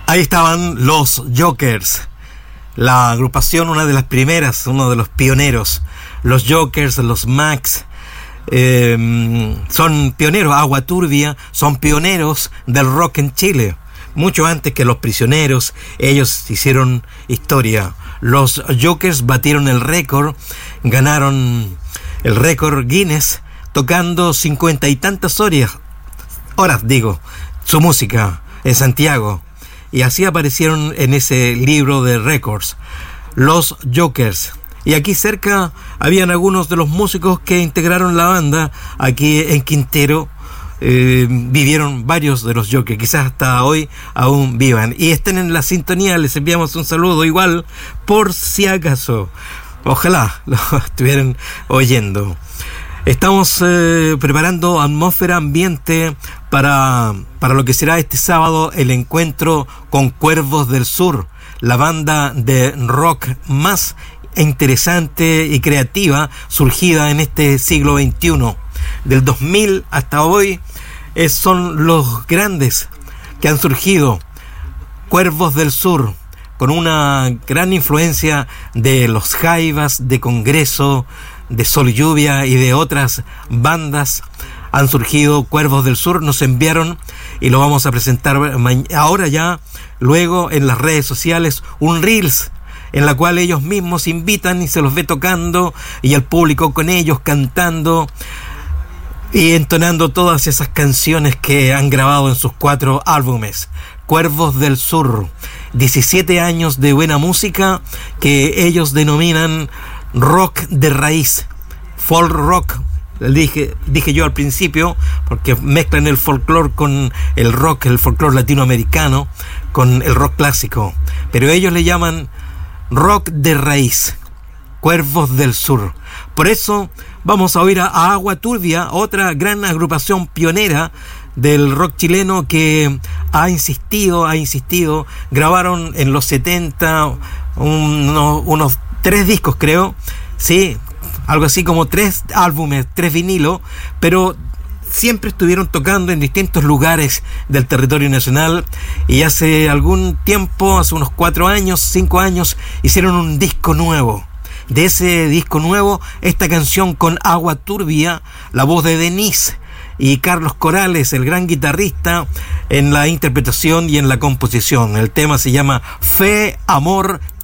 Ahí estaban los Jokers, la agrupación, una de las primeras, uno de los pioneros. Los Jokers, los Max, son pioneros. Agua Turbia son pioneros del rock en Chile. Mucho antes que Los Prisioneros, ellos hicieron historia. Los Jokers batieron el récord, ganaron el récord Guinness, tocando 50 y tantas horas, su música en Santiago. Y así aparecieron en ese libro de récords, los Jokers. Y aquí cerca habían algunos de los músicos que integraron la banda. Aquí en Quintero vivieron varios de los Jokers, quizás hasta hoy aún vivan. Y estén en la sintonía, les enviamos un saludo igual, por si acaso. Ojalá lo estuvieran oyendo. Estamos preparando atmósfera, ambiente para lo que será este sábado el encuentro con Cuervos del Sur, la banda de rock más interesante y creativa surgida en este siglo XXI. Del 2000 hasta hoy son los grandes que han surgido. Cuervos del Sur, con una gran influencia de los Jaivas, de Congreso, de Sol y Lluvia y de otras bandas, han surgido Cuervos del Sur. Nos enviaron, y lo vamos a presentar ahora ya, luego en las redes sociales, un Reels en la cual ellos mismos invitan y se los ve tocando, y el público con ellos cantando y entonando todas esas canciones que han grabado en sus 4 álbumes. Cuervos del Sur, 17 años de buena música que ellos denominan rock de raíz, folk rock. Dije yo al principio, porque mezclan el folclore con el rock, el folclore latinoamericano con el rock clásico, pero ellos le llaman rock de raíz, Cuervos del Sur. Por eso vamos a oír a Agua Turbia, otra gran agrupación pionera del rock chileno que ha insistido. Grabaron en los 70 unos 3 discos, creo, sí, algo así como 3 álbumes, 3 vinilos, pero siempre estuvieron tocando en distintos lugares del territorio nacional. Y hace algún tiempo, hace unos 4 años, 5 años, hicieron un disco nuevo. De ese disco nuevo, esta canción con Agua Turbia, la voz de Denise y Carlos Corales, el gran guitarrista, en la interpretación y en la composición. El tema se llama Fe, Amor